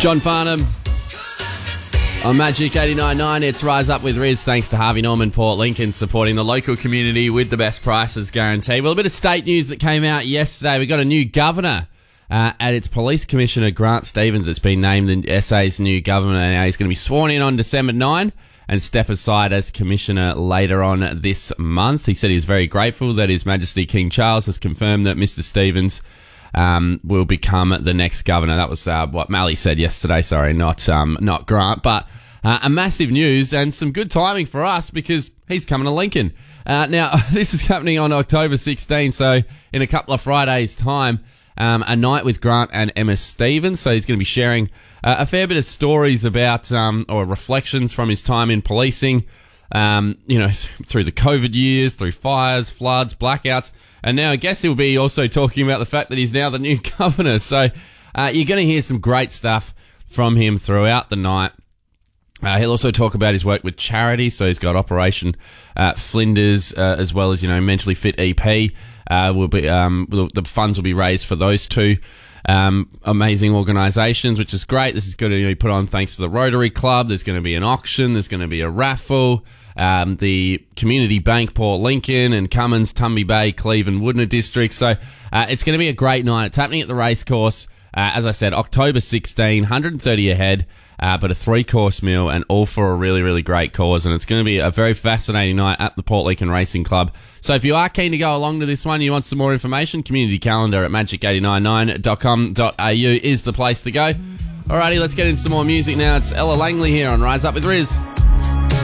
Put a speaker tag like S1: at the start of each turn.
S1: John Farnham on Magic 89.9. It's Rise Up with Riz, thanks to Harvey Norman Port Lincoln, supporting the local community with the best prices guarantee. Well, a bit of state news that came out yesterday. We got a new governor. And it's Police Commissioner Grant Stevens that's been named the SA's new governor. Now he's going to be sworn in on December 9 and step aside as Commissioner later on this month. He said he's very grateful that His Majesty King Charles has confirmed that Mr. Stevens will become the next governor. That was what Mally said yesterday. Sorry, not Grant. But a massive news and some good timing for us because he's coming to Lincoln. Now, this is happening on October 16, so in a couple of Fridays' time. A night with Grant and Emma Stevens. So he's going to be sharing a fair bit of stories about, or reflections from his time in policing, through the COVID years, through fires, floods, blackouts. And now I guess he'll be also talking about the fact that he's now the new governor. So you're going to hear some great stuff from him throughout the night. He'll also talk about his work with charity. So he's got Operation Flinders, as well as, Mentally Fit EP. The funds will be raised for those two amazing organisations, which is great. This is going to be put on thanks to the Rotary Club. There's going to be an auction. There's going to be a raffle. The Community Bank, Port Lincoln, and Cummins, Tumby Bay, Cleveland, Woodner districts. So it's going to be a great night. It's happening at the racecourse. As I said, October 16, 130 a head. But a 3-course meal and all for a really, really great cause. And it's going to be a very fascinating night at the Port Lincoln Racing Club. So if you are keen to go along to this one, you want some more information, community calendar at magic899.com.au is the place to go. Alrighty, let's get into some more music now. It's Ella Langley here on Rise Up with Riz.